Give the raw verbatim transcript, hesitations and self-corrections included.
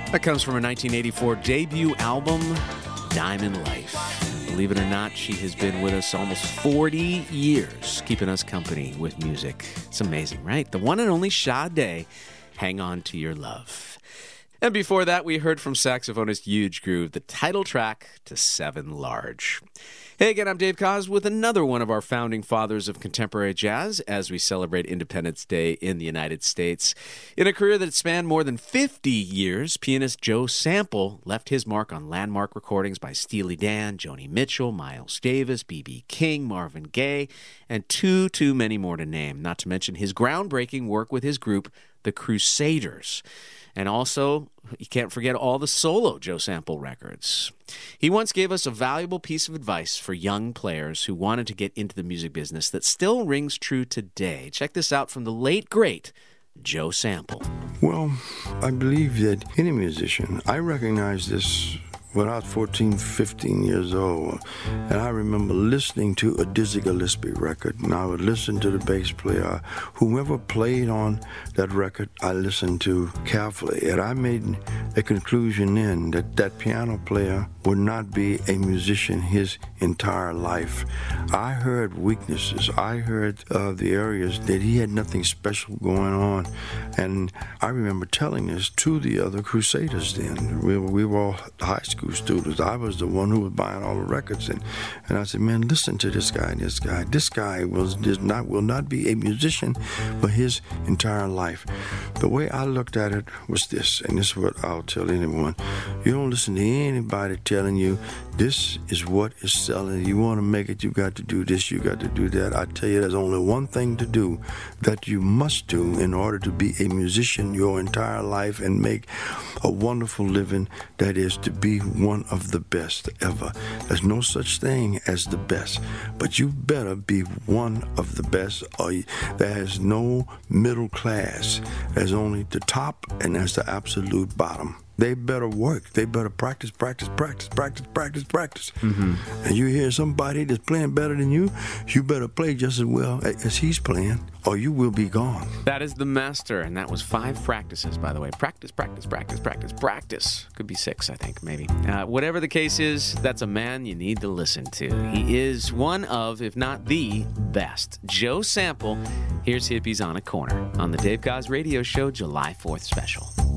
That comes from her nineteen eighty-four debut album, Diamond Life. Believe it or not, she has been with us almost forty years, keeping us company with music. It's amazing, right? The one and only Sade, Hang On to Your Love. And before that, we heard from saxophonist Huge Groove, the title track to Seven Large. Hey again, I'm Dave Koz with another one of our founding fathers of contemporary jazz as we celebrate Independence Day in the United States. In a career that spanned more than fifty years, pianist Joe Sample left his mark on landmark recordings by Steely Dan, Joni Mitchell, Miles Davis, B B King, Marvin Gaye, and too, too many more to name, not to mention his groundbreaking work with his group, the Crusaders. And also, you can't forget all the solo Joe Sample records. He once gave us a valuable piece of advice for young players who wanted to get into the music business that still rings true today. Check this out from the late, great Joe Sample. Well, I believe that any musician, I recognize this when I was fourteen, fifteen years old, and I remember listening to a Dizzy Gillespie record, and I would listen to the bass player. Whomever played on that record, I listened to carefully, and I made a conclusion then that that piano player would not be a musician his entire life. I heard weaknesses. I heard uh, the areas that he had nothing special going on, and I remember telling this to the other Crusaders then. We were, we were all high school students. I was the one who was buying all the records, and, and I said, man, listen to this guy, this guy. This guy was does not will not be a musician for his entire life. The way I looked at it was this, and this is what I'll tell anyone. You don't listen to anybody telling you this is what is selling. You want to make it, you got to do this, you got to do that. I tell you, there's only one thing to do that you must do in order to be a musician your entire life and make a wonderful living. That is to be one of the best ever. There's no such thing as the best, but you better be one of the best, or there's no middle class. There's only the top and there's the absolute bottom. They better work. They better practice, practice, practice, practice, practice, practice. Mm-hmm. And you hear somebody that's playing better than you, you better play just as well as he's playing, or you will be gone. That is the master, and that was five practices, by the way. Practice, practice, practice, practice, practice. Could be six, I think, maybe. Uh, whatever the case is, that's a man you need to listen to. He is one of, if not the best. Joe Sample. Here's Hippies on a Corner on the Dave Koz Radio Show July fourth special.